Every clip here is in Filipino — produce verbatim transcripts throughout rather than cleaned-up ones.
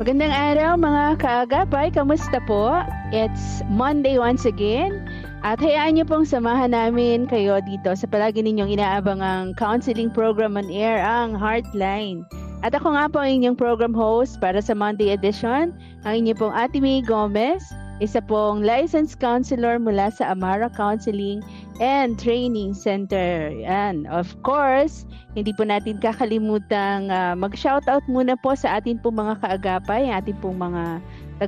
Magandang araw mga kaagapay, kamusta po? It's Monday once again at hayaan niyo pong samahan namin kayo dito sa palagi ninyong inaabangang counseling program on air, ang Heartline. At ako nga po ang inyong program host para sa Monday edition, ang inyong pong Ate May Gomez, isa pong licensed counselor mula sa Amara Counseling and Training Center. And of course, hindi po natin kakalimutang uh, mag-shoutout muna po sa atin pong mga kaagapay, ating pong mga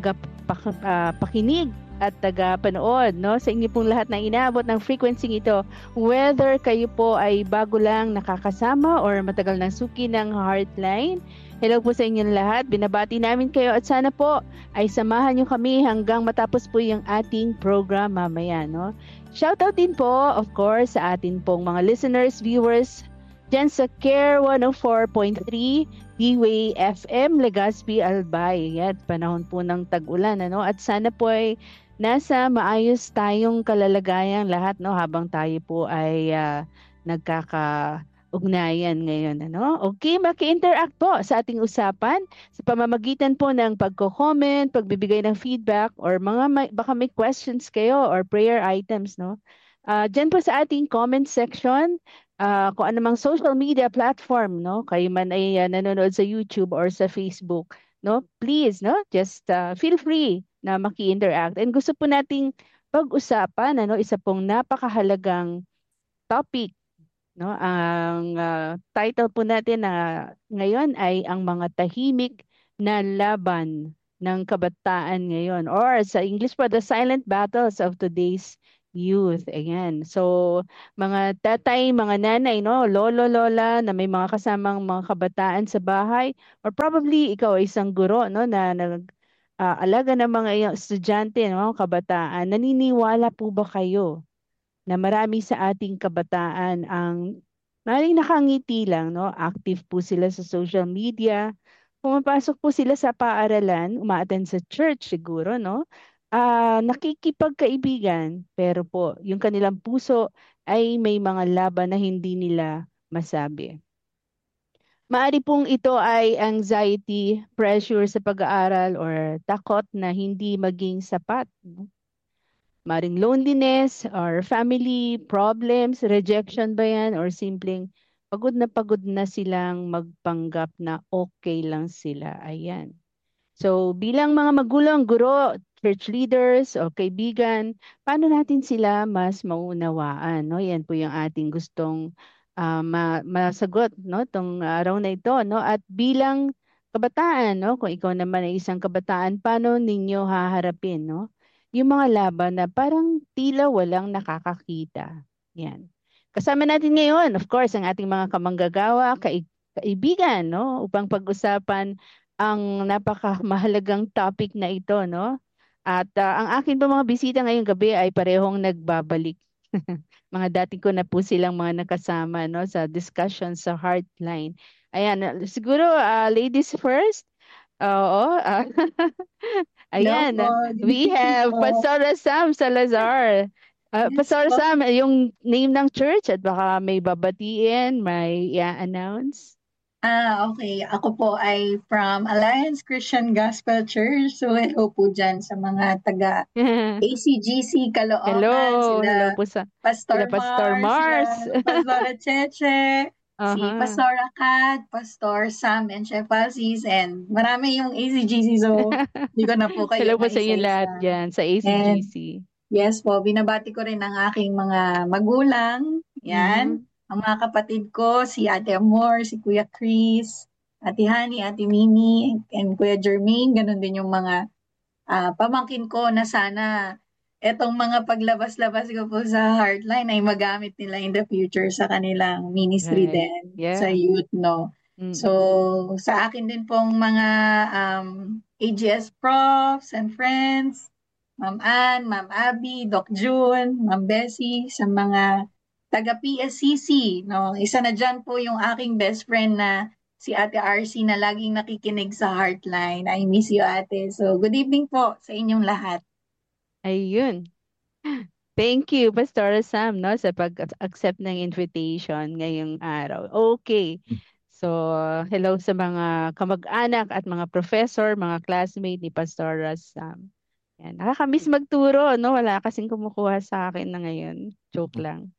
taga-pakinig at taga-panood, no? Sa inyo pong lahat na inaabot ng frequency ito, whether kayo po ay bago lang nakakasama or matagal nang suki ng Heartline. Hello po sa inyong lahat. Binabati namin kayo at sana po ay samahan nyo kami hanggang matapos po yung ating program mamaya, no? Shoutout din po, of course, sa atin pong mga listeners, viewers, dyan sa Care one oh four point three, D-Way F M, Legazpi, Albay. Yan, panahon po ng tag-ulan, ano? At sana po ay nasa maayos tayong kalalagayan lahat, no? Habang tayo po ay uh, nagkaka... ugnayan ngayon, ano? Okay, maki-interact po sa ating usapan sa pamamagitan po ng pagko-comment, pagbibigay ng feedback, or mga may, baka may questions kayo or prayer items, no? Uh, dyan po sa ating comment section, uh, kung anumang social media platform, no? Kayo man ay uh, nanonood sa YouTube or sa Facebook, no? Please, no? Just uh, feel free na maki-interact. And gusto po nating pag-usapan, ano? Isa pong napakahalagang topic, no, ang uh, title po natin na ngayon ay ang mga tahimik na laban ng kabataan ngayon, or sa English po, the silent battles of today's youth. Ayan. So, mga tatay, mga nanay, no, lolo, lola na may mga kasamang mga kabataan sa bahay, or probably ikaw ay isang guro, no, na nag uh, alaga ng mga estudyante, no, kabataan. Naniniwala po ba kayo na marami sa ating kabataan ang maaaring nakangiti lang, no? Active po sila sa social media, pumapasok po sila sa paaralan, umaattend sa church siguro, no? Ah, nakikipagkaibigan, pero po, yung kanilang puso ay may mga laban na hindi nila masabi. Maari pong ito ay anxiety, pressure sa pag-aaral, or takot na hindi maging sapat, no? Maring loneliness or family problems, rejection ba yan, or simpleng pagod na pagod na silang magpanggap na okay lang sila. Ayan. So bilang mga magulang, guro, church leaders o kaibigan, paano natin sila mas maunawaan? No? Yan po yung ating gustong uh, ma- masagot, no? Tong araw na ito. No? At bilang kabataan, no? Kung ikaw naman ay isang kabataan, paano ninyo haharapin, no? Yung mga laban na parang tila walang nakakakita. Yan. Kasama natin ngayon, of course, ang ating mga kamanggagawa, kai- kaibigan, no? Upang pag-usapan ang napakamahalagang topic na ito, no? At uh, ang akin po mga bisita ngayong gabi ay parehong nagbabalik. Mga dati ko na po silang mga nakasama, no, sa discussion sa Heartline. Ayan, uh, siguro uh, ladies first. Oo. Uh, Hello ayan, po. we have po. Pastora Sam Salazar. Uh, Yes Pastora po. Sam, yung name ng church at baka may babatiin, may i-announce. Ah, okay. Ako po ay from Alliance Christian Gospel Church. So, hello po dyan sa mga taga A C G C Caloocan, Hello, hello sila po sa sila Pastor Pastor Mars, sila Mars. Pastora Cheche, si Aha. Pastor Kat, Pastor Sam and Chef Aziz, and marami yung A C G C. So, hindi ko na po kayo Hello po sa inyo lahat maisa-isa. diyan sa And A C G C. yes po, binabati ko rin ang aking mga magulang. Yan. Mhm. Ang mga kapatid ko, si Ate Amor, si Kuya Chris, Ate Hani, Ate Mimi, and Kuya Jermaine. Ganun din yung mga ah, pamangkin ko na sana etong mga paglabas-labas ko po sa Heartline ay magamit nila in the future sa kanilang ministry Right. din sa Yeah. youth, no? So, Mm-mm. sa akin din pong mga um, A G S profs and friends, Ma'am Ann, Ma'am Abby, Doc June, Ma'am Bessie, sa mga taga-P S C C, no? Isa na dyan po yung aking best friend na si Ate R C na laging nakikinig sa Heartline. I miss you, Ate. So, good evening po sa inyong lahat. Ayun. Thank you, Pastor Sam, no, sa pag-accept ng invitation ngayong araw. Okay. So, hello sa mga kamag-anak at mga professor, mga classmate ni Pastor Sam. Yan. Nakakamiss magturo, no? Wala kasing kumukuha sa akin na ngayon. Joke lang.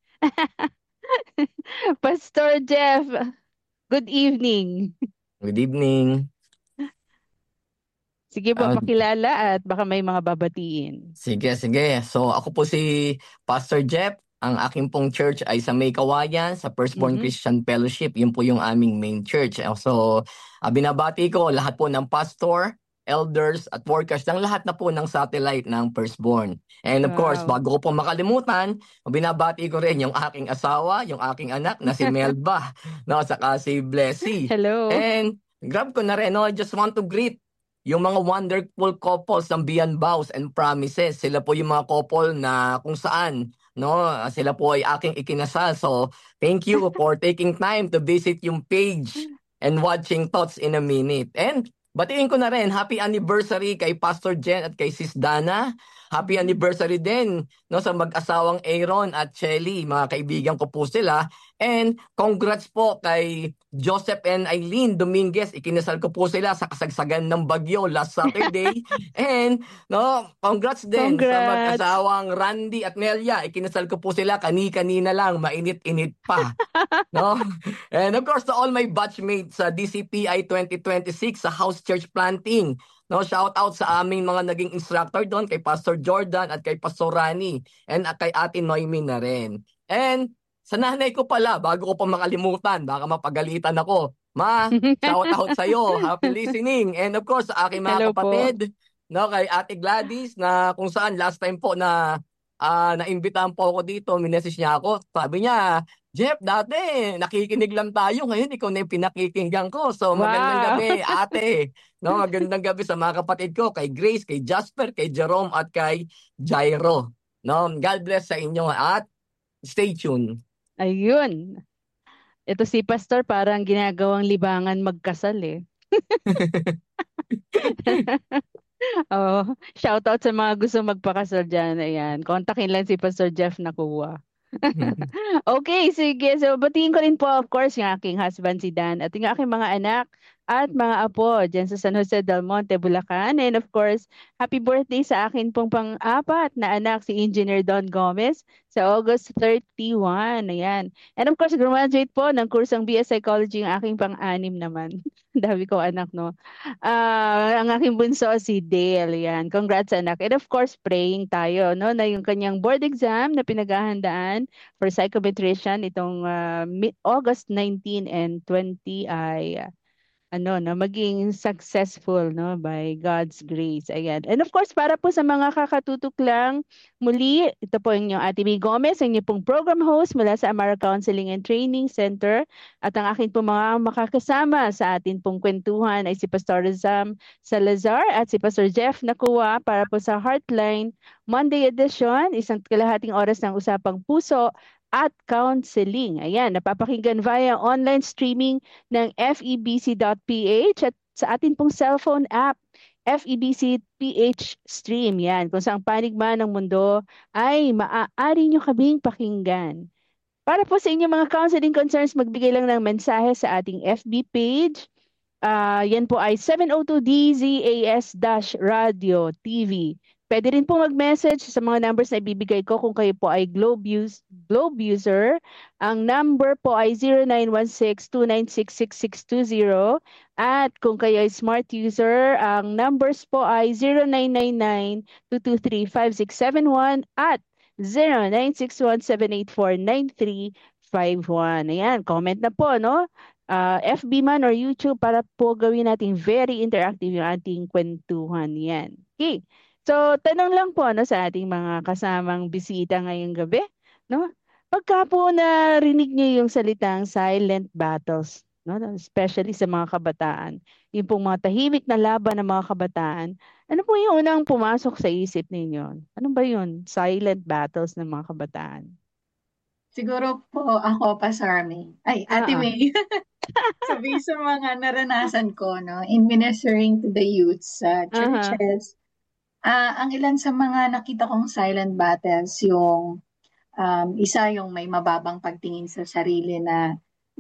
Pastor Jeff, good evening. Good evening. Sige po, Ah, pakilala at baka may mga babatiin. sige, sige. So ako po si Pastor Jeff. Ang aking pong church ay sa May Kawayan, sa Firstborn Mhm. Christian Fellowship. Yun po yung aming main church. Uh, So ah, binabati ko lahat po ng pastor, elders, at workers ng lahat na po ng satellite ng Firstborn. And of course, Wow. bago ko po makalimutan, binabati ko rin yung aking asawa, yung aking anak na si Melba, no, saka si Blessy. Hello. And grab ko na rin, no, I just want to greet yung mga wonderful couples ng Beyond Vows and Promises. Sila po yung mga couple na kung saan, no, sila po ay aking ikinasal. So, thank you for taking time to visit yung page and watching Thoughts in a Minute. And batiin ko na rin, happy anniversary kay Pastor Jen at kay Sis Dana. Happy Mhm. anniversary din, no, sa mag-asawang Aaron at Shelly. Mga kaibigan ko po sila. And congrats po kay Joseph and Eileen Dominguez. Ikinasal ko po sila sa kasagsagan ng bagyo last Saturday. And no, congrats din sa Congrats. mag-asawang Randy at Nelia. Ikinasal ko po sila kani-kanina lang, mainit-init pa. No? And of course, to all my batchmates sa D C P I twenty twenty-six sa House Church Planting. No, shout out sa aming mga naging instructor doon, kay Pastor Jordan at kay Pastor Rani, and uh, kay Ate Noemi na rin. And sa nanay ko pala, bago ko pa makalimutan, baka mapagalitan ako. Ma, shout out sa iyo. Happy listening. And of course, sa aking mga Hello po. kapatid, no, kay Ate Gladys, na kung saan last time po na uh, naimbitahan po ako dito, minessage niya ako. Sabi niya, Jeff, dati nakikinig lang tayo, ngayon ikaw na yung pinakikinggan ko. So magandang Wow. gabi, ate. No, magandang gabi sa mga kapatid ko, kay Grace, kay Jasper, kay Jerome at kay Jairo. No, God bless sa inyo at stay tuned. Ayun. Ito si Pastor parang ginagawang libangan magkasal eh. Oh, shout out sa mga gusto magpakasal dyan. Ayan, kontakin lang si Pastor Jeff Nakuha. Okay, sige. So, batiin ko rin po, of course, yung aking husband si Dan at yung aking mga anak at mga apo dyan sa San Jose del Monte, Bulacan. And of course, happy birthday sa akin pong pang-apat na anak, si Engineer Don Gomez, sa August thirty-one. Ayan. And of course, graduate po ng kursong B S Psychology yung aking pang-anim naman. Dami ko anak, no? Ah, ang aking bunso si Dale. Yan. Congrats anak. And of course, praying tayo, no, na yung kanyang board exam na pinaghahandaan for psychometrician itong ah, mi- August nineteen and twenty ay ah, ano no maging successful, no, by God's grace. Ayan. And of course, para po sa mga kakatutok lang, muli, ito po yung inyong Ate May Gomez, ang inyong pong program host mula sa Amara Counseling and Training Center. At ang akin pong mga makakasama sa atin pong kwentuhan ay si Pastor Rizam Salazar at si Pastor Jeff Nakuha para po sa Heartline Monday edition, isang kalahating oras ng usapang puso at counseling. Ayan, napapakinggan via online streaming ng F E B C dot P H at sa atin pong cellphone app, F E B C P H Stream. Yan, kung saan panig man ng mundo ay maaari nyo kaming pakinggan. Para po sa inyong mga counseling concerns, magbigay lang ng mensahe sa ating F B page. Ah, yan po ay seven oh two D Z A S-Radio T V. Pwede rin po mag-message sa mga numbers na ibibigay ko kung kayo po ay Globe, use, Globe user. Ang number po ay zero nine one six two nine six six six two zero. At kung kayo ay smart user, ang numbers po ay zero nine nine nine two two three five six seven one at zero nine six one seven eight four nine three five one. Ayan, comment na po, no? Uh, F B man or YouTube para po gawin natin very interactive yung ating kwentuhan. Yan. Okay. So, tanong lang po, no, sa ating mga kasamang bisita ngayong gabi, no? Pagka po narinig niyo yung salitang silent battles, no, especially sa mga kabataan, yung pong mga tahimik na laban ng mga kabataan, ano po yung unang pumasok sa isip ninyo? Ano ba yun? Silent battles ng mga kabataan? Siguro po ako, Pastor May. Ay, Ate Ah, ah. May. Sabi sa mga naranasan ko, no, in ministering to the youths sa Aha. churches, ah ang ilan sa mga nakita kong silent battles, yung um, isa yung may mababang pagtingin sa sarili na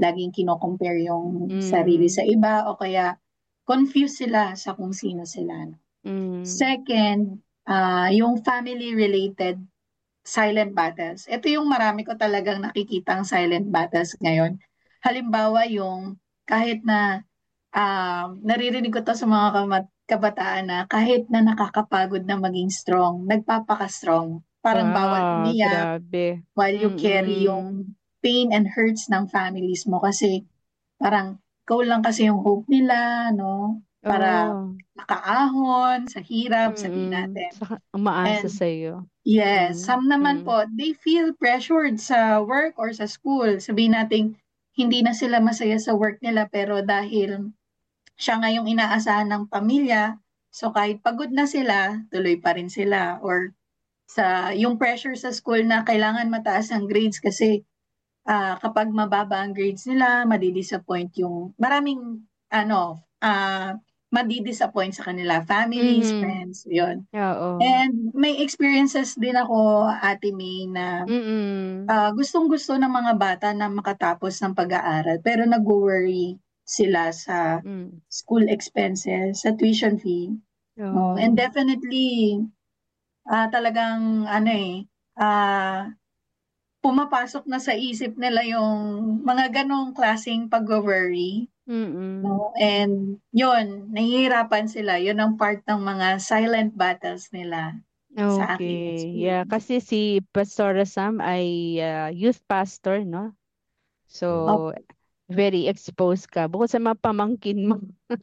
laging kino-compare yung Mm. sarili sa iba o kaya confused sila sa kung sino sila. Mm. Second, ah, yung family-related silent battles. Ito yung marami ko talagang nakikitang silent battles ngayon. Halimbawa yung kahit na um, naririnig ko to sa mga kamat- kabataan na kahit na nakakapagod na maging strong, nagpapaka-strong. Parang bawal Wow, umiyak grabe. while you carry Mm-mm. yung pain and hurts ng families mo kasi parang ikaw lang kasi yung hope nila, no? Para Oh. makaahon sa hirap, sabihin Mm-mm. natin. Saka umaasa And sa'yo. yes, Mm. some naman Mm. po, they feel pressured sa work or sa school. Sabihin natin, hindi na sila masaya sa work nila pero dahil siya nga yung inaasahan ng pamilya, so kahit pagod na sila, tuloy pa rin sila. Or sa yung pressure sa school na kailangan mataas ang grades kasi ah, kapag mababa ang grades nila, madidisappoint yung maraming ano, ah, madidisappoint sa kanila, families, Mhm. friends, yun. Oo. And may experiences din ako, Ate May, na Mm. ah, gustong-gusto ng mga bata na makatapos ng pag-aaral pero nag-worry sila sa Mm. school expenses, sa tuition fee. No? And Oo. definitely, ah, talagang ano eh, ah, pumapasok na sa isip nila yung mga ganong klaseng pag-worry. Mm. No? And yun, nahihirapan sila. Yun ang part ng mga silent battles nila sa aking Okay. Yeah, experience. kasi si Pastora Sam ay ah, youth pastor, no? So, Okay. very exposed ka. Bukod sa mga pamangkin mo,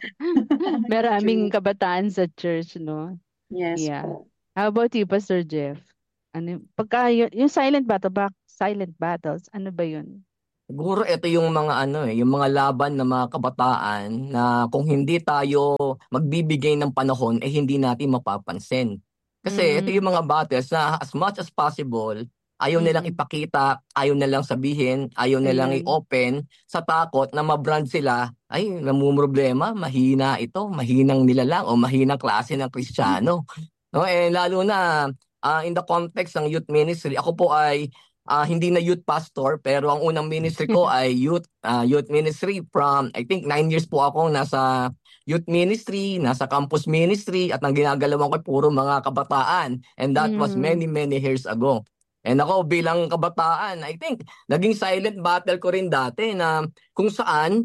maraming True. kabataan sa church, no? Yes Yeah. po. How about you, Pastor Jeff? Ano, pagka y- yung silent battle, back, silent battles, ano ba yun? Siguro ito yung mga ano eh, yung mga laban ng mga kabataan na kung hindi tayo magbibigay ng panahon eh hindi natin mapapansin. Kasi ito yung Mm. mga battles na as much as possible, ayaw nilang Mm. ipakita, ayaw nilang sabihin, ayaw nilang Ayun. i-open sa takot na mabrand sila, ay namumroblema, mahina ito, mahinang nilalang o mahinang klase ng Kristiyano. No, eh lalo na ah, in the context ng youth ministry, ako po ay ah, hindi na youth pastor pero ang unang ministry ko ay youth ah, youth ministry from I think nine years po akong nasa youth ministry, nasa campus ministry at ang ginagalawan ko ay puro mga kabataan and that was Mm. many many years ago. And ako bilang kabataan, I think naging silent battle ko rin dati na kung saan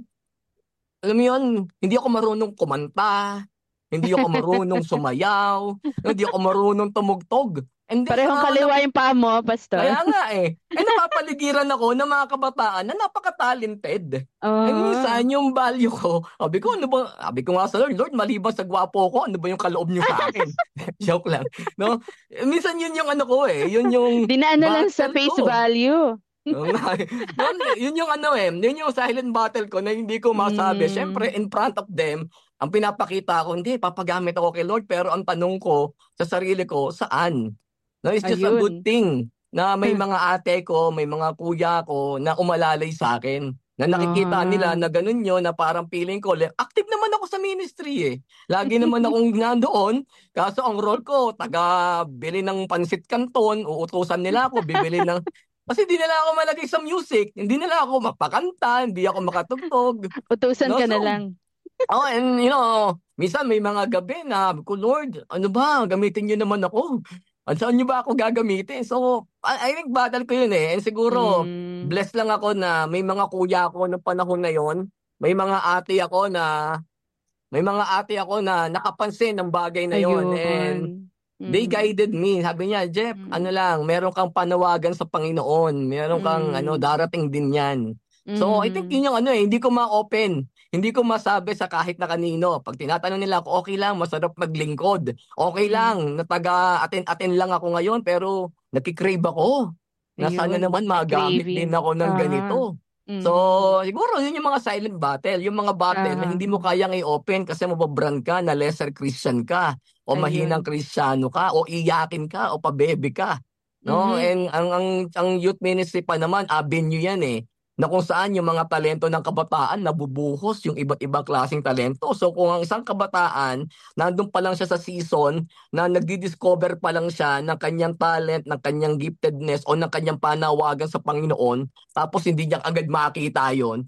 alam mo yun, hindi ako marunong kumanta, hindi ako marunong sumayaw, hindi ako marunong tumugtog. And then Parehong ah, kaliwa yung paa mo, Pastor. kaya nga eh. Eh napapaligiran ako ng mga kabataan na napaka-talented. Eh Oo. minsan yung value ko, sabi ko, ano ba, sabi ko nga sa Lord, Lord, maliban sa gwapo ko, ano ba yung kaloob niyo sa akin? Joke lang. No? Eh, minsan yun yung ano ko eh, yun yung Dinaan na lang sa battle face ko. value. Oo nga eh. Yun, yun yung ano eh, yun yung silent battle ko na hindi ko masabi. Siyempre, Mm. in front of them, ang pinapakita ko, hindi, papagamit ako kay Lord. Pero ang tanong ko sa sarili ko, saan? No, it's just a good Ayun. thing na may mga ate ko, may mga kuya ko na umalalay sa akin. Na nakikita nila Aha. na ganun yun, na parang feeling ko, le- active naman ako sa ministry eh. Lagi naman akong nandoon, kaso ang role ko, taga bili ng pansit canton, uutusan nila ako, bibili ng... Kasi hindi nila ako malagay sa music, hindi nila ako mapakanta, hindi ako makatugtog. Utusan No? ka na So, lang. oh, and you know, minsan may mga gabi na, sabi ko, Lord, ano ba, gamitin niyo naman ako. At saan niyo ba ako gagamitin? So, I, I think battle ko yun eh. And siguro, Mm. blessed lang ako na may mga kuya ako noong panahon na yon. May mga ate ako na, may mga ate ako na nakapansin ng bagay na yon. And Ayun. they Mm. guided me. Sabi niya, Jeff, ano Mm. lang, meron kang panawagan sa Panginoon. Meron kang, ano, Mm. darating din yan. So, I think Mm. yun yung ano eh, hindi ko ma-open. Hindi ko masabi sa kahit na kanino. Pag tinatanong nila ako, okay lang, masarap maglingkod. Okay Mm. lang, nataga-attend-attend lang ako ngayon, pero nakikrave ako. Na sana Ayun. naman May magamit din craving. ako ng ganito. Aha. So, Mm. siguro yun yung mga silent battle. Yung mga battle na Aha. hindi mo kayang i-open kasi mababrand ka na lesser Christian ka o mahinang Ayun. Kristiyano ka o iyakin ka o pabebe ka. No? Mhm. And ang ang ang youth ministry pa naman avenue yan eh na kung saan yung mga talento ng kabataan nabubuhos yung iba't ibang klaseng talento. So kung ang isang kabataan nandun pa lang siya sa season na nagdi-discover pa lang siya ng kanyang talent, ng kanyang giftedness o ng kanyang panawagan sa Panginoon tapos hindi niya agad makita yon,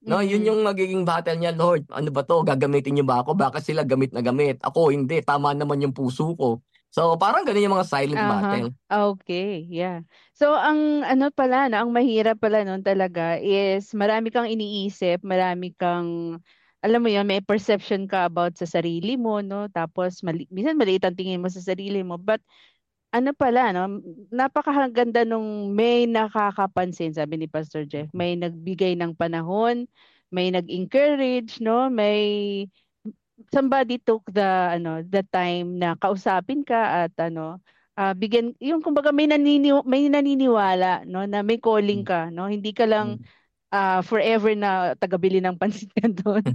No, yun Mhm. yung magiging battle niya, Lord. Ano ba to? Gagamitin niyo ba ako? Bakit sila gamit na gamit? Ako hindi, tama naman yung puso ko. So, parang ganun yung mga silent Aha, battle. okay, yeah. So ang ano pala 'no, ang mahirap pala nun talaga is marami kang iniisip, marami kang alam mo yun, may perception ka about sa sarili mo 'no, tapos mali minsan maliit ang tingin mo sa sarili mo, but ano pala 'no, napakaganda nung may nakakapansin sabi ni Pastor Jeff, may nagbigay ng panahon, may nag-encourage 'no, may somebody took the ano, the time na kausapin ka at ano, ah, bigyan yung kumbaga may nanini may naniniwala 'no, na may calling Mm. ka 'no, hindi ka lang, Mm. ah, forever na tagabili ng pansit canton.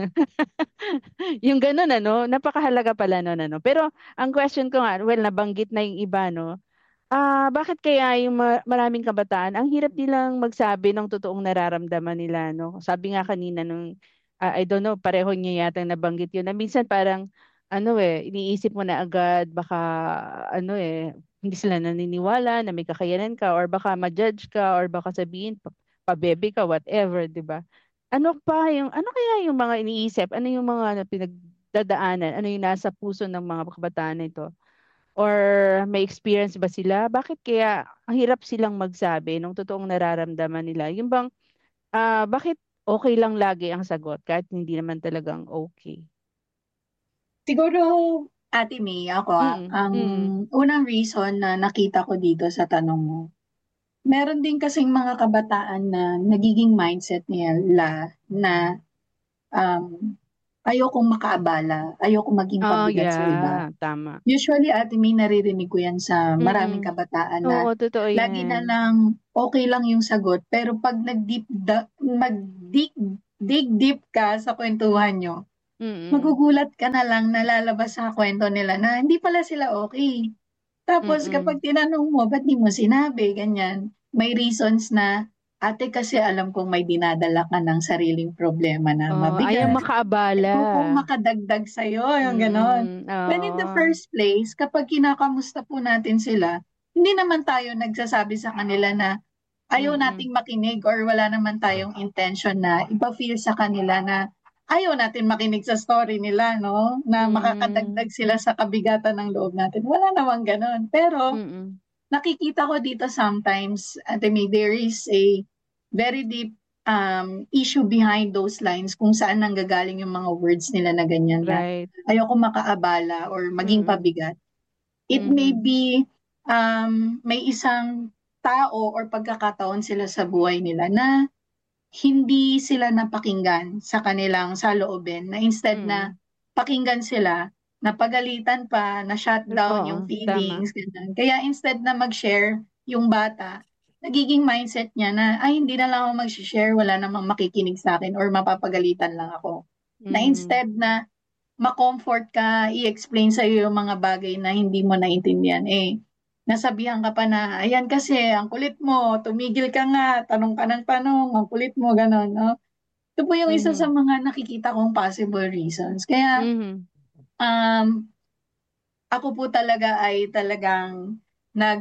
Yung gano'n ano, napakahalaga pala nun ano. Pero ang question ko nga, well nabanggit na yung iba 'no, ah, bakit kaya yung ma maraming kabataan ang hirap nilang magsabi ng totoong nararamdaman nila 'no? Sabi nga kanina nung, ah, I don't know pareho niyo yatang nabanggit yun na minsan parang ano, eh, iniisip mo na agad baka ano, eh, hindi sila naniniwala na may kakayanan ka or baka ma-judge ka or baka sabihin pa pabebe ka whatever, 'di ba? Ano pa yung ano kaya yung mga iniisip, ano yung mga ano pinagdadaanan, ano yung nasa puso ng mga kabataan na ito? Or may experience ba sila? Bakit kaya ang hirap silang magsabi nung totoong nararamdaman nila? Yung bang, ah, bakit okay lang lagi ang sagot kahit hindi naman talagang okay? Siguro, Ate May, ako ah, Mm, ang mm. unang reason na nakita ko dito sa tanong mo, meron din kasing mga kabataan na nagiging mindset nila na um, ayokong makaabala, ayokong maging Oh, pabigat sa iba. yeah, tama. Usually, Ate May, naririnig ko yan sa maraming Mm. kabataan na Oo, totoo lagi na 'yan. lang okay lang yung sagot, pero 'pag nag-deep da mag-dig dig deep ka sa kuwentuhan niyo, Mm, magugulat ka na lang na lalabas sa kuwento nila na hindi pala sila okay. Tapos mm. kapag tinanong mo, "Ba't di mo sinabi?" Ganyan, may reasons na, "Ate, kasi alam kong may dinadala ka ng sariling problema na Oo, ayaw mabigat. makaabala. Ayokong makadagdag sa'yo." Yung gano'n. Mm, When in the oo. first place, kapag kinakamusta po natin sila, hindi naman tayo nagsasabi sa kanila na ayaw Mm, nating makinig or wala naman tayong intention na ipa-feel sa kanila na ayaw natin makinig sa story nila 'no, na mm, makakadagdag sila sa kabigatan ng loob natin, wala namang gano'n. Pero mm. nakikita ko dito sometimes, Ate May, there is a very deep um, issue behind those lines kung saan nanggagaling yung mga words nila na ganyan na Right. ayoko makaabala or maging Mm, pabigat. It may mhm. be um, may isang tao or pagkakataon sila sa buhay nila na hindi sila napakinggan sa kanilang saloobin, na instead na Mm. pakinggan sila, napagalitan pa, na-shutdown yung Oo, tama. feelings, ganyan. Kaya instead na mag-share yung bata, nagiging mindset niya na, "Ay, hindi na lang ako mag-share, wala namang makikinig sa akin or mapapagalitan lang ako." Na Mhm. instead na ma-comfort ka, i-explain sa'yo yung mga bagay na hindi mo naintindihan, eh, nasabihan ka pa na, "Ayan kasi, ang kulit mo, tumigil ka nga, tanong ka ng tanong, ang kulit mo." Gano'n 'no. Ito po yung isa sa Mhm. mga nakikita kong possible reasons. Kaya, Mhm. um, ako po talaga ay talagang nag,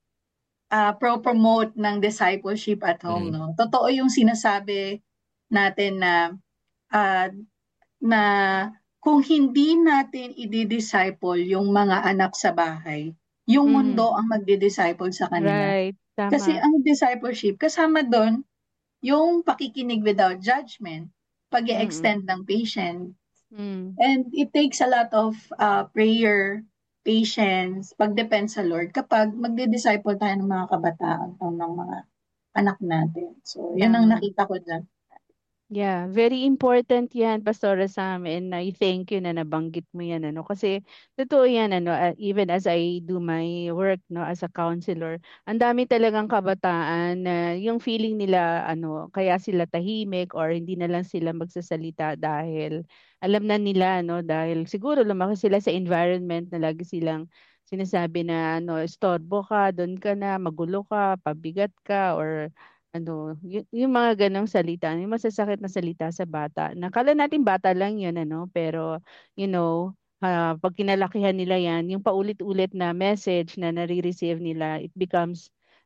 ah, pro-promote ng discipleship at home Mm. 'no. Totoo yung sinasabi natin na, ah, na kung hindi natin idi-disciple yung mga anak sa bahay, yung Mhm. mundo ang magdi-disciple sa kanila. Right, Kasi tama. ang discipleship kasama dun yung pakikinig without judgment, Mm. pag-e-extend ng patience, Hmm. and it takes a lot of uh, prayer, patience, pagdepend sa Lord kapag magdi-disciple tayo ng mga kabataan o ng mga anak natin. So, yun ang Tama. nakita ko diyan. Yeah, very important 'yan Pastora Sam and I thank you na nabanggit mo 'yan ano kasi totoo 'yan ano ah, even as I do my work 'no as a counselor, ang dami talagang kabataan na yung feeling nila ano kaya sila tahimik or hindi na lang sila magsasalita dahil alam na nila no dahil siguro lumaki sila sa environment na lagi silang sinasabi na ano istorbo ka, doon ka na, magulo ka, pabigat ka or ano, yu yung mga gano'ng salita, yung masasakit na salita sa bata na akala natin bata lang yun ano, pero you know, ah, 'pag kinalakihan nila yan, yung paulit-ulit na message na nare-receive nila, it becomes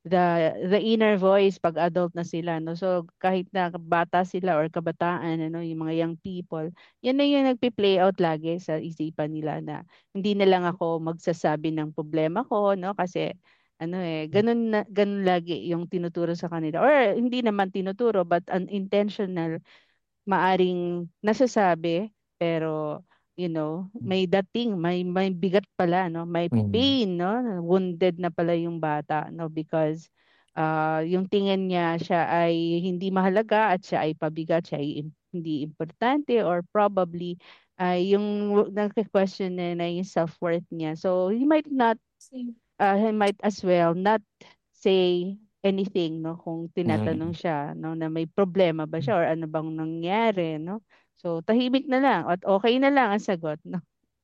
the the inner voice pag adult na sila, no? So kahit na bata sila or kabataan, ano, yung mga young people, yan na yung nagpi-play out lagi sa isipan nila na hindi na lang ako magsasabi ng problema ko, no? Kasi ano eh, ganun na ganun lagi yung tinuturo sa kanila. Or hindi naman tinuturo but unintentional, maaring nasasabi, pero you know, may dating, may may bigat pala, no? May Mm. pain, no? Wounded na pala yung bata, no? Because ah yung tingin niya siya ay hindi mahalaga at siya ay pabigat, siya ay im- hindi importante, or probably ay yung nagke-question na, na yung self-worth niya. So he might not uh, he might as well not say anything, no, kung tinatanong Mm. siya, no, na may problema ba siya or ano bang nangyari, no. So tahimik na lang at okay na lang ang sagot, no.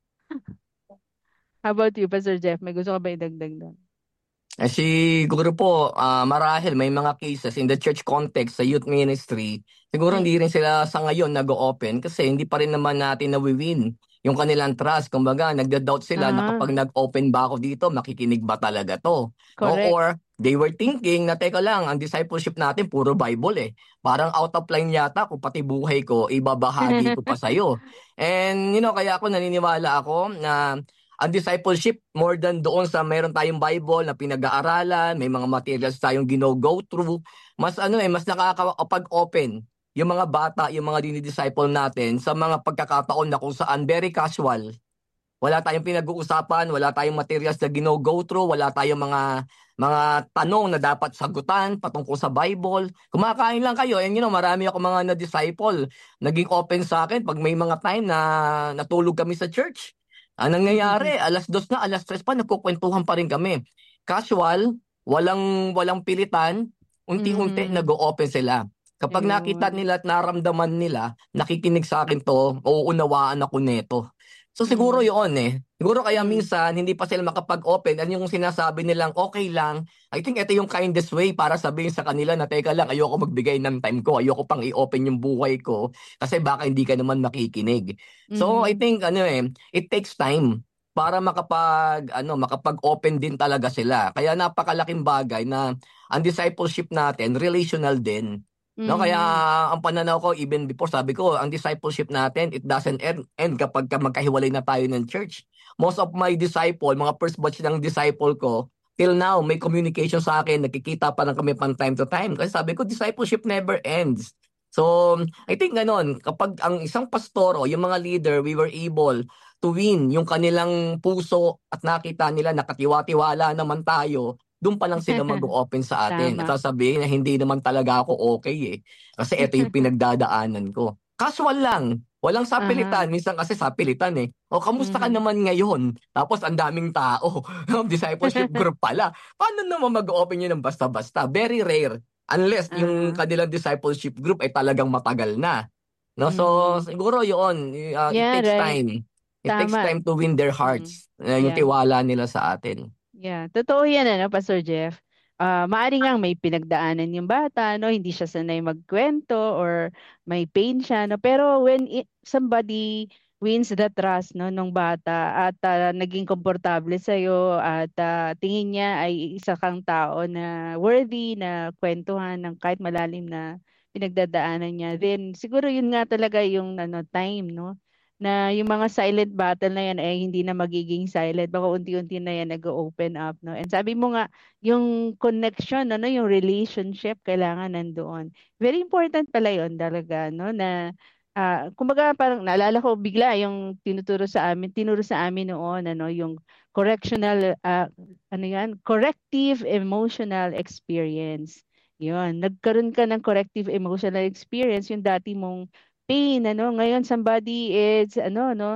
How about you, Pastor Jeff? May gusto ka ba idagdag doon? Eh, siguro po, ah, marahil may mga cases in the church context sa youth ministry, siguro Mm. hindi rin sila sa ngayon nag-open kasi hindi pa rin naman natin nawi-win yung kanilang trust. Kumbaga, nagda-doubt sila na Ah, kapag nag-open ba ako dito, makikinig ba talaga to? No? correct. Or they were thinking na teka lang, ang discipleship natin puro Bible eh. Parang out of line yata kung pati buhay ko, ibabahagi ko pa sa'yo. And you know, kaya ako naniniwala ako na ang discipleship more than doon sa meron tayong Bible na pinag-aaralan, may mga materials tayong gino-go through, mas ano eh, mas nakakapag-open yung mga bata, yung mga dinidisciple natin sa mga pagkakataon na kung saan very casual. Wala tayong pinag-uusapan, wala tayong materials na gino-go through, wala tayong mga mga tanong na dapat sagutan patungkol sa Bible. Kumakain lang kayo. And you know, marami ako mga na-disciple. Naging open sa akin pag may mga time na natulog kami sa church. Ang nangyayari, alas dos na, alas tres pa, nagkukwentuhan pa rin kami. Casual, walang walang pilitan, unti-unti Mm, nag-o-open sila. Kapag nakita ayun. nila at naramdaman nila, nakikinig sa akin to, uuunawaan ako neto. So siguro Mm, yun eh. Siguro kaya mm. minsan hindi pa sila makapag-open at yung sinasabi nilang okay lang, I think ito yung kindest way para sabihin sa kanila na teka lang, ayoko magbigay ng time ko, ayoko pang i-open yung buhay ko kasi baka hindi ka naman makikinig. So I Mhm. think ano eh, it takes time para makapag ano makapag-open din talaga sila. Kaya napakalaking bagay na ang discipleship natin relational din. No, kaya Mhm. ang pananaw ko even before sabi ko, ang discipleship natin it doesn't end, end kapag ka magkahiwalay na tayo ng church. Most of my disciple, mga first batch ng disciple ko, till now may communication sa akin, nakikita pa lang kami from time to time. Kasi sabi ko, discipleship never ends. So, I think ganon, kapag ang isang pastor o yung mga leader, we were able to win yung kanilang puso at nakita nila nakatiwa-tiwala naman tayo, doon pa lang sila mag-open sa atin at Tama. sasabihin na hindi naman talaga ako okay eh. Kasi ito yung pinagdadaanan ko. Casual lang. Walang Aha. sapilitan. Minsan kasi sapilitan eh. O, kamusta ka Mhm. naman ngayon? Tapos ang daming tao. Discipleship group pala. Paano naman mag-open yun ng basta-basta? Very rare. Unless yung Ah, kanilang discipleship group ay talagang matagal na. No? So, mhm. siguro yun. Uh, it Yeah, takes right. time. It takes Tama. time to win their Mm. hearts. Uh, yung Yeah. tiwala nila sa atin. Yeah, totoo 'yan ano, Pastor Jeff. Ah, maaari ngang may pinagdaanan yung bata, no, hindi siya sanay magkuwento or may pain siya, no. Pero when it, somebody wins the trust, no, nung bata at ah, naging komportable sa at ah, tingin niya ay isa kang tao na worthy na kwentuhan ng kahit malalim na pinagdadaanan niya, then siguro yun nga talaga yung ano time, no, na yung mga silent battle na yan ay hindi na magiging silent. Baka unti-unti na yan nag-open up, no? And sabi mo nga, yung connection, ano, yung relationship, kailangan nandoon. Very important pala yun talaga, no? Na, ah, kumbaga parang naalala ko bigla yung tinuturo sa amin, tinuro sa amin noon, ano, yung correctional, ah, ano yan? Corrective emotional experience. Yun, nagkaroon ka ng corrective emotional experience, yung dati mong pain, ano, ngayon somebody is, ano, no,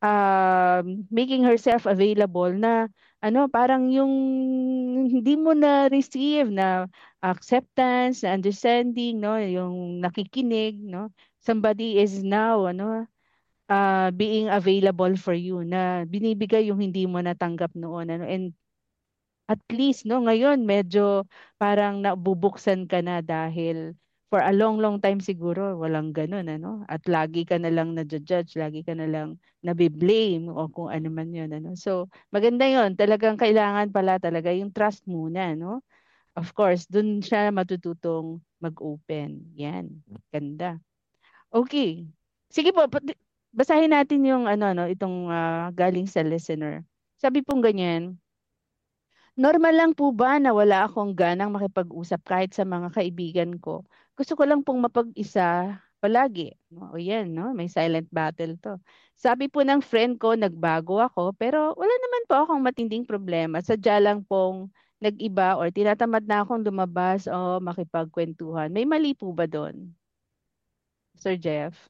um, making herself available na, ano, parang yung hindi mo na receive na acceptance, na understanding, no, yung nakikinig, no, somebody is now, ano, uh, being available for you na binibigay yung hindi mo natanggap noon, ano, and at least, no, ngayon medyo parang nabubuksan ka na dahil for a long, long time siguro walang ganun, ano? At lagi ka na lang na-judge, lagi ka na lang nabiblame o kung ano man yun, ano? So, maganda yun. Talagang kailangan pala talaga yung trust muna, no? of course, dun siya matututong mag-open. Yan. Ganda. Okay. Sige po, pati- basahin natin yung ano no, itong ah, galing sa listener. Sabi pong ganyan, normal lang po ba na wala akong ganang makipag-usap kahit sa mga kaibigan ko? Gusto ko lang pong mapag-isa palagi. No, o yan, no? May silent battle to. Sabi po ng friend ko, nagbago ako, pero wala naman po akong matinding problema. Sadya lang pong nag-iba or tinatamad na akong lumabas o makipagkwentuhan. May mali po ba doon, Sir Jeff?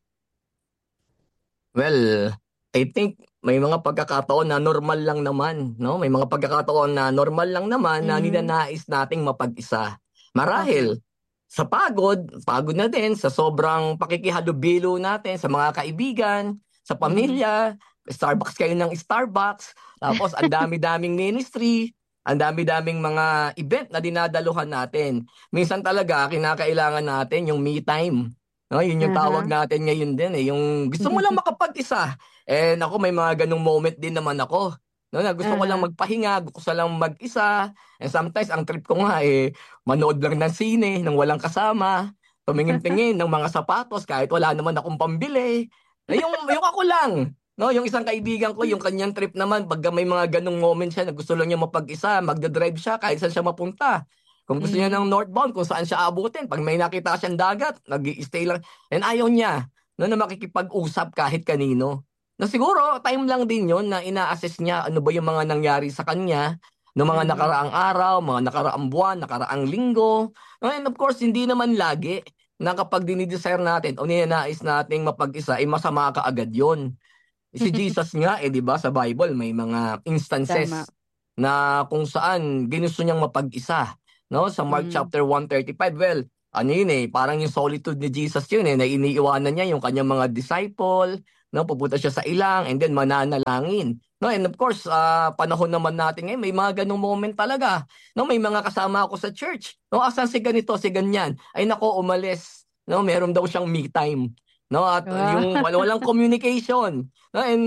Well, I think may mga pagkakataon na normal lang naman, no? May mga pagkakataon na normal lang naman na Mhm. ninanais nating mapag-isa. Okay. Marahil sa pagod, pagod na din sa sobrang pakikihalubilo natin sa mga kaibigan, sa Mhm. pamilya, Starbucks kayo ng Starbucks, tapos ang dami-daming ministry, ang dami-daming mga event na dinadaluhan natin. Minsan talaga kinakailangan natin yung me time. No, yun yung tawag Aha. natin ngayon din eh, yung gusto mo lang makapag-isa. And ako may mga ganung moment din naman ako. No, na gusto ko lang Aha. magpahinga, gusto ko lang mag-isa. And sometimes ang trip ko nga eh manood lang ng sine nang walang kasama, tumingin-tingin ng mga sapatos kahit wala naman akong pambili. Na yung yung ako lang. No, yung isang kaibigan ko, yung kanyang trip naman, pag may mga ganung moment siya na gusto lang niya mapag-isa, magda-drive siya kahit saan siya mapunta. Kung gusto niya Mhm. ng northbound, kung saan siya abutin, pag may nakita siyang dagat, nag-i-stay lang. And ayaw niya no, na makikipag-usap kahit kanino. Na siguro, time lang din yon na ina-assess niya ano ba yung mga nangyari sa kanya no mga Mhm. nakaraang araw, mga nakaraang buwan, nakaraang linggo. No, and of course, hindi naman lagi na kapag dinidesire natin o ninanais nating mapag-isa, ay masama ka agad yon. Si Jesus nga, eh, di ba, sa Bible, may mga Tama. instances na kung saan ginusto niyang mapag-isa. No? Sa Mark Mhm. chapter one thirty-five, well, ano yun eh, parang yung solitude ni Jesus yun eh, na iniiwanan niya yung kanyang mga disciple, no? Pupunta siya sa ilang, and then mananalangin. No? And of course, ah, panahon naman natin ngayon, may mga ganong moment talaga. No? May mga kasama ako sa church. No? Asan si ganito, si ganyan? Ay nako, umalis. No? Meron daw siyang me time. No? At uh, Wow. yung wal- walang communication. No? And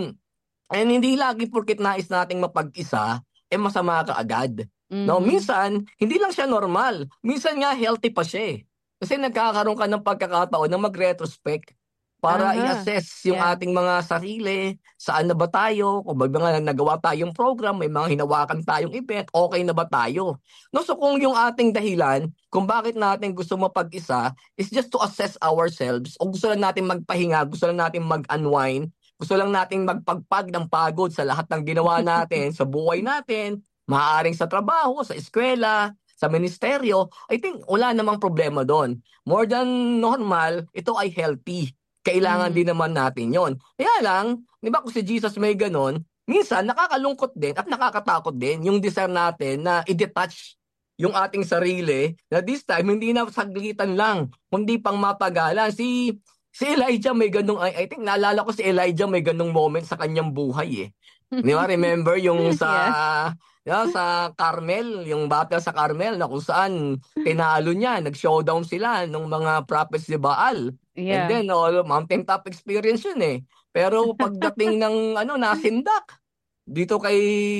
And hindi lagi porket nais nating mapag-isa, eh masama ka agad. No, Mhm. minsan hindi lang siya normal. Minsan nga healthy pa siya eh. Kasi nagkakaroon ka ng pagkakataon na mag-retrospect para Aha. i-assess yung Yeah. ating mga sarili, saan na ba tayo, kung ba nga nagawa tayong program, may mga hinawakan tayong event, okay na ba tayo? No, so kung yung ating dahilan kung bakit natin gusto mapag-isa is just to assess ourselves o gusto lang natin magpahinga, gusto lang natin mag-unwind, gusto lang nating magpagpag ng pagod sa lahat ng ginawa natin, sa buhay natin, maaaring sa trabaho, sa eskwela, sa ministeryo, I think wala namang problema doon. More than normal, ito ay healthy. Kailangan Mhm. din naman natin yon. Kaya lang, di ba kung si Jesus may ganon, minsan nakakalungkot din at nakakatakot din yung desire natin na i-detach yung ating sarili na this time hindi na saglitan lang, kundi pang mapagalan. Si Si Elijah may ganung I, I think naalala ko si Elijah may ganung moment sa kanyang buhay eh. Di ba? Remember yung sa Yeah. yeah, sa Carmel, yung battle sa Carmel na kung saan tinalo niya, nag-showdown sila nung mga prophets ni Baal. And Yeah. then all mountaintop experience yun eh. Pero pagdating ng ano nasindak dito kay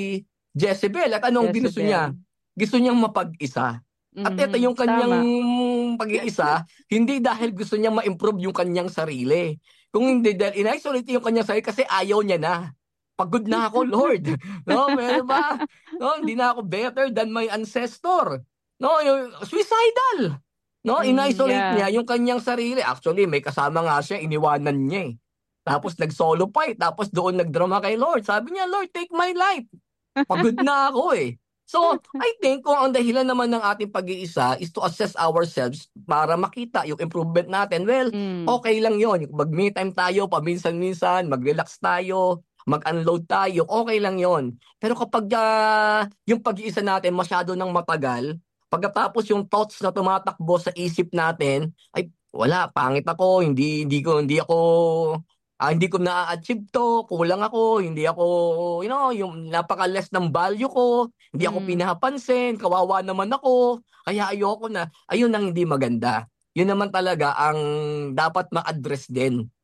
Jezebel at anong ginusto niya? Jezebel. Gusto niyang mapag-isa. At ito Mhm. yung kanyang Tama. pag-iisa, hindi dahil gusto niya ma-improve yung kanyang sarili. Kung hindi dahil in-isolate yung kanyang sarili kasi ayaw niya na. Pagod na ako, Lord. No, pero ba? No, hindi na ako better than my ancestor. No, yung suicidal. No, Mhm. in-isolate Yeah. niya yung kanyang sarili. Actually, may kasama nga siya, iniwanan niya eh. Tapos nag-solo fight, tapos doon nagdrama kay Lord. Sabi niya, Lord, take my life. Pagod na ako eh. So, I think kung ang dahilan naman ng ating pag-iisa is to assess ourselves para makita yung improvement natin, well, Mm. okay lang yon. Mag-me time tayo, paminsan-minsan, mag-relax tayo, mag-unload tayo, okay lang yon. Pero kapag ah, yung pag-iisa natin masyado nang matagal, pagkatapos yung thoughts na tumatakbo sa isip natin, ay wala, pangit ako, hindi hindi ko hindi ako ah, hindi ko na-achieve to, kulang ako, hindi ako, you know, yung napaka-less ng value ko, hindi ako Mm. pinapansin, kawawa naman ako, kaya ayoko na. Ayun ang hindi maganda. Yun naman talaga ang dapat ma-address din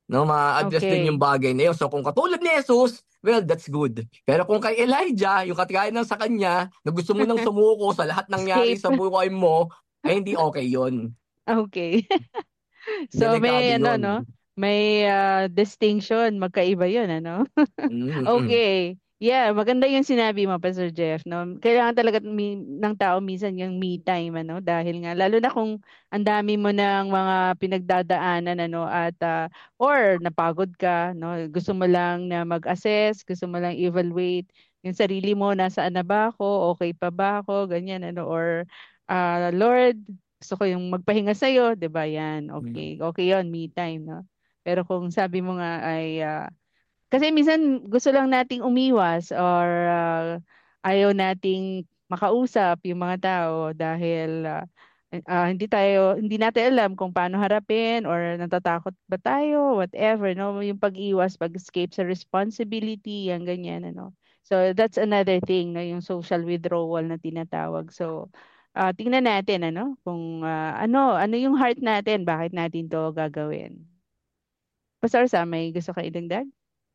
no, ma-address din yung Okay. bagay na yun. So kung katulad ni Jesus, well, that's good. Pero kung kay Elijah, yung katigayan ng sa kanya, na gusto mo nang sumuko sa lahat nangyari Escape. sa buhay mo, ay hindi okay yun. Okay. So Delikado may ano yun. no, may ah, distinction, magkaiba 'yun ano. Mm-mm. Okay. Yeah, maganda yung sinabi mo, Pastor Jeff, no? Kailangan talaga mi- ng tao minsan yung me time, ano? Dahil nga, lalo na kung ang dami mo ng mga pinagdadaanan, ano? At, ah, or napagod ka, no? Gusto mo lang na mag-assess, gusto mo lang evaluate yung sarili mo, nasaan na ba ako, okay pa ba ako, ganyan, ano? Or, ah, Lord, gusto ko yung magpahinga sa'yo, di ba? Yan, okay. Okay yon me time, no? Pero kung sabi mo nga ay, ah, kasi minsan gusto lang nating umiwas or ah, ayaw nating makausap yung mga tao dahil ah, ah, hindi tayo hindi natin alam kung paano harapin or natatakot ba tayo, whatever, no? Yung pag-iwas, pag-escape sa responsibility, yung ganyan, ano. So that's another thing, no? Yung social withdrawal na tinatawag. So ah, tingnan natin, ano, kung ah, ano ano yung heart natin, bakit natin to gagawin. Pastor Sam, may gusto ka idagdag?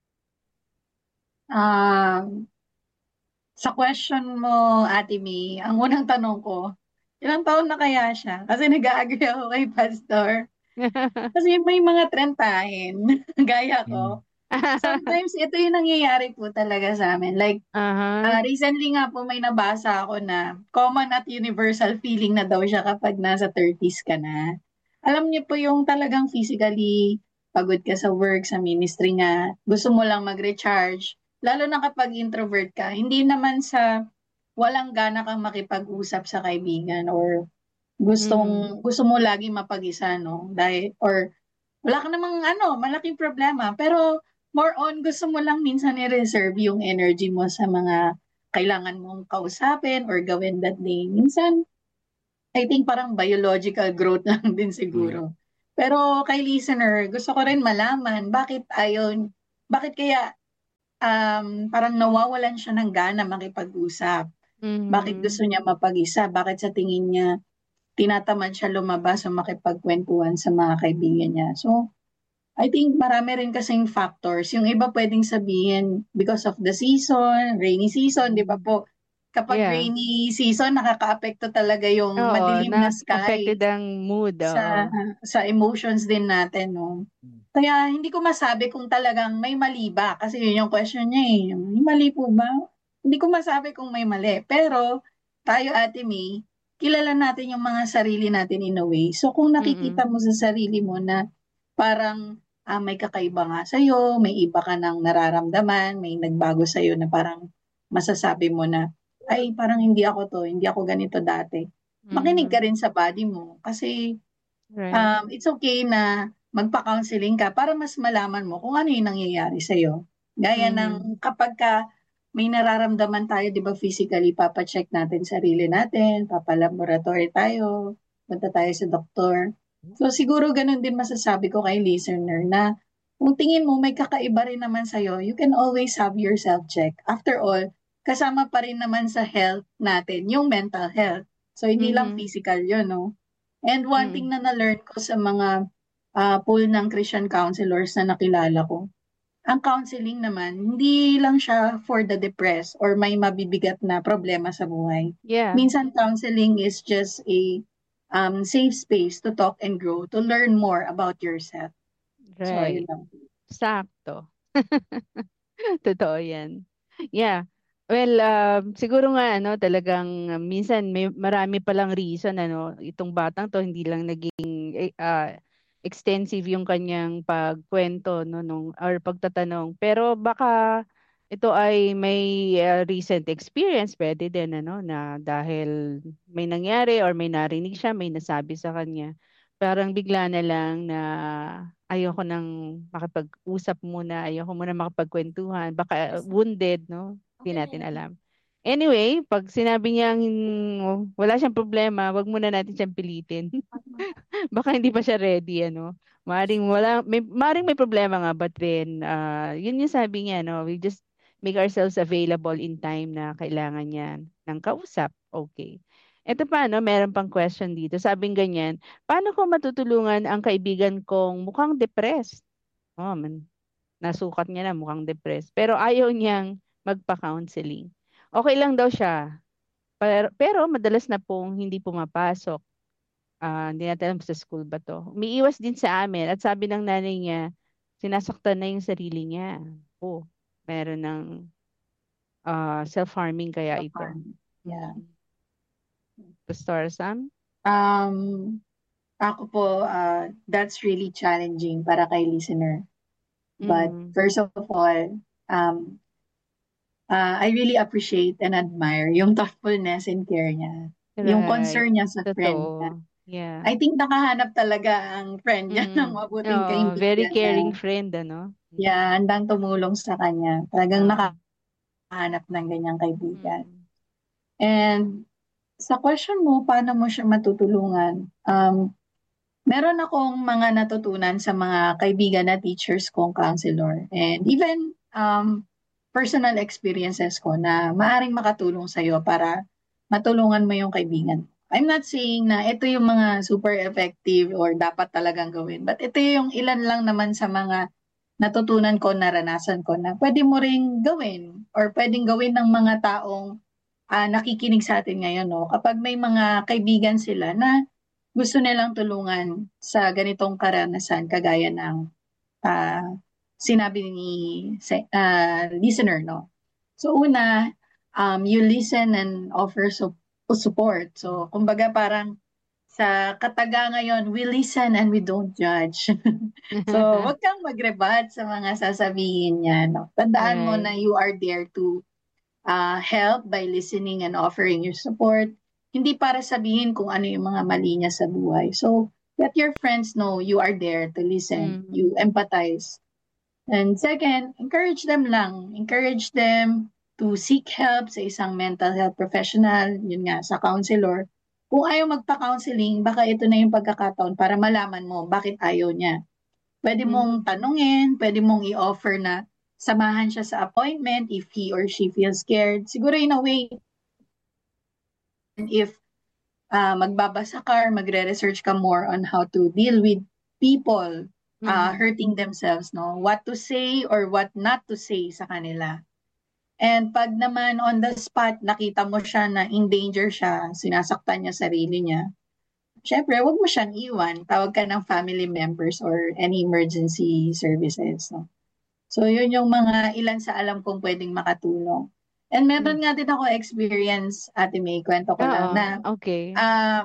Um, sa question mo, Ate May, ang unang tanong ko, ilang taon na kaya siya? Kasi nag-agree ako kay Pastor. Kasi may mga trentahin, gaya Mm. ko. Sometimes ito yung nangyayari po talaga sa amin. Like, Aha. ah, recently nga po may nabasa ako na common at universal feeling na daw siya kapag nasa thirties ka na. Alam niyo po yung talagang physically pagod ka sa work, sa ministry nga, gusto mo lang mag-recharge. Lalo na kapag introvert ka, hindi naman sa walang gana kang makipag-usap sa kaibigan or Mhm. gustong gusto mo lagi mapag-isa, no? Dahil or wala ka namang ano, malaking problema. Pero more on, gusto mo lang minsan i-reserve yung energy mo sa mga kailangan mong kausapin or gawin that day. Minsan, I think parang biological growth lang din Mm. siguro. Pero kay listener, gusto ko rin malaman bakit ayon, bakit kaya um, parang nawawalan siya ng gana makipag-usap. Bakit gusto Mhm. niya mapag-isa? Bakit sa tingin niya tinatamad siya lumabas o makipagkwentuhan sa mga kaibigan niya? So, I think marami rin kasing factors. Yung iba pwedeng sabihin because of the season, rainy season, di ba Mhm. po? Kapag Yeah. rainy season, nakakaapekto talaga yung Oo, madilim na na affected sky ang mood, oo. sa sa emotions din natin, no? Kaya hindi ko masabi kung talagang may mali ba, kasi yun yung question niya eh. May mali po ba? Hindi ko masabi kung may mali. Pero tayo, Ate May, kilala natin yung mga sarili natin in a way. So kung nakikita Mm. mo sa sarili mo na parang ah, may kakaiba nga sa'yo, may iba ka nang nararamdaman, may nagbago sa'yo na parang masasabi mo na, ay parang hindi ako to, hindi ako ganito dati. Makinig ka Mhm. rin sa body mo kasi Right. um, it's okay na magpa-counseling ka para mas malaman mo kung ano yung nangyayari sa'yo. Gaya Mhm. ng kapag ka may nararamdaman tayo, di ba, physically, papacheck natin sarili natin, papalaboratory tayo, punta tayo sa doktor. So siguro ganun din masasabi ko kay listener na kung tingin mo may kakaiba rin naman sa'yo, you can always have your self-check. After all, kasama pa rin naman sa health natin yung mental health. So hindi lang Mhm. physical yun, no? And one thing Mm. na na-learn ko sa mga ah, pool ng Christian counselors na nakilala ko, ang counseling naman, hindi lang siya for the depressed or may mabibigat na problema sa buhay. Yeah. Minsan, counseling is just a um, safe space to talk and grow, to learn more about yourself. So, ayun Right. lang. Sakto. Totoo 'yan. Yeah. Well, um, siguro nga ano, talagang ah, minsan may marami palang reason ano, itong batang 'to hindi lang naging eh, ah, extensive yung kanyang pagkuwento 'no nung or pagtatanong. Pero baka ito ay may ah, recent experience puwede din ano na dahil may nangyari or may narinig siya, may nasabi sa kanya. Parang bigla na lang na ayoko nang makipag-usap muna, ayoko muna makipagkuwentuhan, baka wounded 'no, di natin alam. Anyway, 'pag sinabi niyang wala siyang problema, 'wag muna natin siyang pilitin. Baka hindi pa siya ready ano. Maaaring wala may maaaring may problema nga but then, ah, yun yung sabi niya 'no, we just make ourselves available in time na kailangan niya ng kausap, okay. Eto pa 'no, meron pang question dito, sabing ganyan, paano ko matutulungan ang kaibigan kong mukhang depressed? Oh, man, nasukat niya na mukhang depressed. Pero ayaw niyang magpa-counseling. Okay lang daw siya. Pero, pero madalas na pong hindi pumapasok. Ah, hindi natin alam sa school ba to. Umiiwas din sa amin at sabi ng nanay niya, sinasaktan na yung sarili niya. Oh, meron ng ah, self-harming kaya So ito. far. Yeah. Mm. Pastor Sam? Um, ako po, uh, that's really challenging para kay listener. But Mm. first of all, um, uh, I really appreciate and admire yung thoughtfulness and care niya. Yung Right. concern niya sa friend niya. Totoo. Yeah. I think nakahanap talaga ang friend niya ng Mm. mabuting Oo, very kaibigan na, caring friend, ano? yeah, handang tumulong sa kanya. Talagang Oo. nakahanap ng ganyang kaibigan. Mm. And sa question mo, paano mo siya matutulungan? Um, meron akong mga natutunan sa mga kaibigan na teachers kong counselor. And even um, personal experiences ko na maaring makatulong sa'yo para matulungan mo yung kaibigan. I'm not saying na ito yung mga super effective or dapat talagang gawin. But ito yung ilan lang naman sa mga natutunan ko, naranasan ko na pwede mo ring gawin or pwedeng gawin ng mga taong ah, nakikinig sa atin ngayon. No? Kapag may mga kaibigan sila na gusto nilang tulungan sa ganitong karanasan kagaya ng ah, sinabi ni ah, listener. No? So una, um, you listen and offer su- support. So kumbaga parang sa Kataga ngayon, we listen and we don't judge. So, wag kang magrebat sa mga sasabihin niya. No? Tandaan mo Right. na you are there to uh, help by listening and offering your support. Hindi para sabihin kung ano yung mga mali niya sa buhay. So, let your friends know you are there to listen. Mm. You empathize. And second, encourage them lang. Encourage them to seek help sa isang mental health professional, yun nga, sa counselor. Kung ayaw magpa-counseling, baka ito na yung pagkakataon para malaman mo bakit ayaw niya. Pwede mong Mm. tanungin, pwede mong i-offer na samahan siya sa appointment if he or she feels scared. Siguro in a way, if uh, magbabasa ka or magre-research ka more on how to deal with people uh, Mm. hurting themselves, no? What to say or what not to say sa kanila. And pag naman on the spot, nakita mo siya na in danger siya, sinasaktan niya sarili niya, syempre, wag mo siyang iwan. Tawag ka ng family members or any emergency services. No? So, yun yung mga ilan sa alam kong pwedeng makatulong. And meron Mm. nga din ako experience, Ate May, kwento ko lang, Oo, na okay. uh,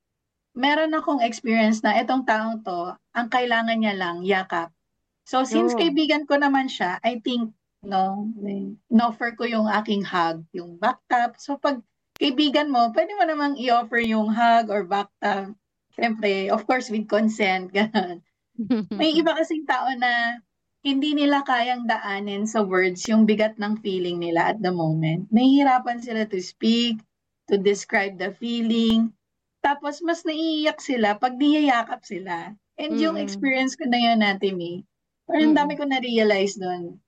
meron akong experience na itong taong to, ang kailangan niya lang, yakap. So, since Oh. kaibigan ko naman siya, I think, no, in-offer ko yung aking hug, yung back tap. So, pag kaibigan mo, pwede mo namang i-offer yung hug or back tap. Siyempre, of course, with consent, gano'n. May iba kasing tao na hindi nila kayang daanin sa words yung bigat ng feeling nila at the moment. Nahihirapan sila to speak, to describe the feeling. Tapos, mas naiiyak sila pag niyayakap sila. And yung Mm. experience ko na yun, natin, eh, parang Mm. dami ko na-realize doon.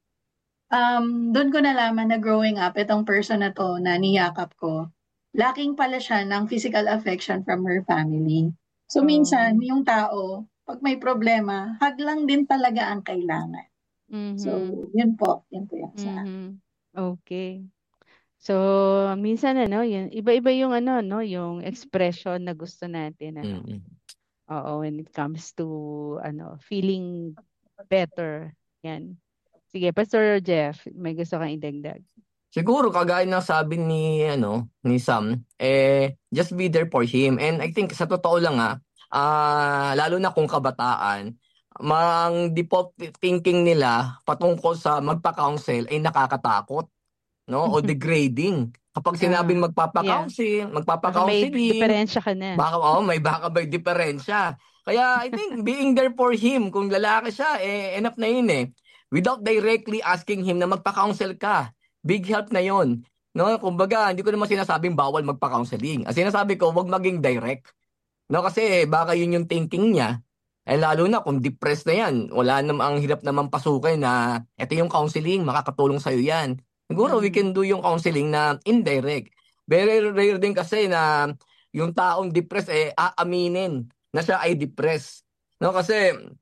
Um, doon ko nalaman na growing up, itong person na to na niyakap ko, lacking pala siya ng physical affection from her family. So, minsan, Oh. yung tao, pag may problema, hug lang din talaga ang kailangan. So, Mhm. yun po. Yun po yan sa akin. Mhm. Okay. So, minsan ano, yun, iba-iba yung ano, no, yung expression na gusto natin, ano. Mm. Oo, when it comes to ano, feeling better. Yan. Sige, Pastor Jeff, may gusto kang idagdag. Siguro kagaya ng sabi ni ano ni Sam, eh just be there for him. And I think sa totoo lang ah, ah, lalo na kung kabataan, mang default thinking nila patungkol sa magpa-counsel ay nakakatakot, no? O degrading. Kapag sinabing Ah, yeah. magpapa-counsel, Baka may magpapa-counseling, diferensya ka na. baka oh, may baka may diferensya. Kaya I think being there for him, kung lalaki siya, eh enough na yun eh. Without directly asking him na magpa-counsel ka. Big help na yon. No, kumbaga, hindi ko naman sinasabing bawal magpa-counseling. Ang sinasabi ko, wag maging direct. No, kasi baka yun yung thinking niya. Eh lalo na kung depressed na yan, wala namang ang hirap naman pasukin na ito yung counseling, makakatulong sa'yo yan. Siguro we can Mhm. do yung counseling na indirect. Very rare din kasi na yung taong depressed eh aaminin na siya ay depressed. No, kasi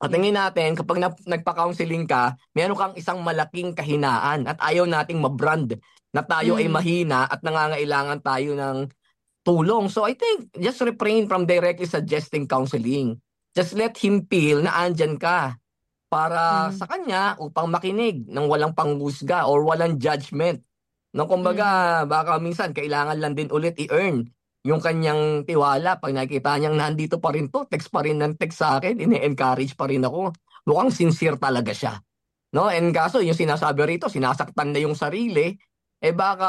Patingin natin, kapag nap- nagpa-counseling ka, meron kang isang malaking kahinaan at ayaw nating mabrand na tayo ay Mm. mahina at nangangailangan tayo ng tulong. So I think just refrain from directly suggesting counseling. Just let him feel na andyan ka para sa Mm. kanya upang makinig ng walang panghusga or walang judgment. No, Mhm. kumbaga, baka minsan kailangan lang din ulit i-earn yung kanyang tiwala. Pag nakikita niyang nandito pa rin 'to, text pa rin ng text sa akin, ine-encourage pa rin ako. Mukhang sincere talaga siya. No, and kaso yung sinasabi rito, sinasaktan na yung sarili, eh baka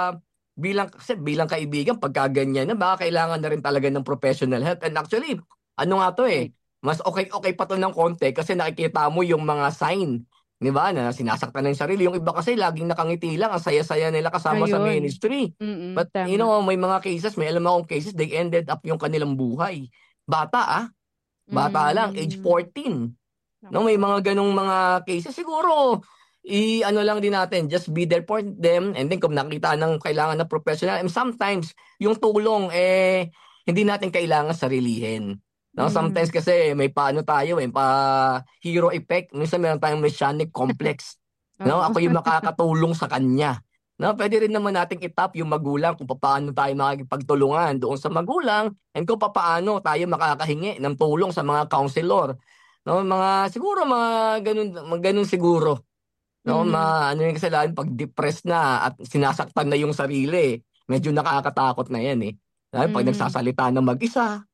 bilang kasi bilang kaibigan pagka ganyan na baka kailangan na rin talaga ng professional help. And actually, ano nga 'to Right. eh, mas okay-okay pa 'to ng konti kasi nakikita mo yung mga sign, 'di ba, na sinasaktan na yung sarili. Yung iba kasi laging nakangiti lang, ang saya-saya nila kasama sa Ayun. ministry. Mm, But you tama. know, may mga cases, may alam akong cases, they ended up yung kanilang buhay. Bata ah, bata lang, age Hmm. fourteen. No, may Naku. mga ganong mga cases siguro i-ano lang din natin, just be there for them, and then kung nakita ng kailangan ng professional, and sometimes yung tulong eh hindi natin kailangan sarilihin. No, sometimes Mhm. kasi may paano tayo eh, pa hero effect. Minsan meron tayong messianic complex. No, Oo. ako yung makakatulong sa kanya. No, pwede rin naman nating itap yung magulang kung paano tayo makikipagtulungan doon sa magulang and kung paano tayo makakahingi ng tulong sa mga counselor. No, mga siguro mga ganun, mga ganun siguro. No, Mhm. ma ano yung kasalanan pag depressed na at sinasaktan na yung sarili. Medyo nakakatakot na yan eh. Lalo pag Mhm. nagsasalita na mag-isa.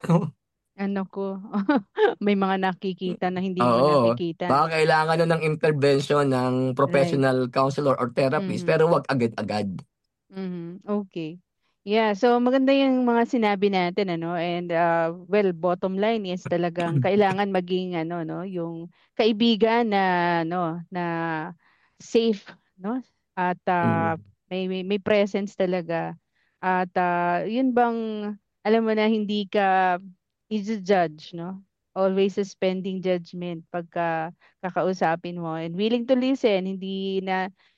Ano ko, may mga nakikita na hindi mo Oo. nakikita. Baka kailangan na ng intervention ng Right. professional counselor or therapist Mhm. pero wag agad-agad. Mhm. Okay. Yeah, so maganda yung mga sinabi natin ano and uh, well bottom line is talagang kailangan maging ano no yung kaibigan na no na safe no at uh, Mm. may, may may presence talaga at uh, yun bang alam mo na hindi ka i-judge no always suspending judgment pagka kakausapin mo and willing to listen hindi na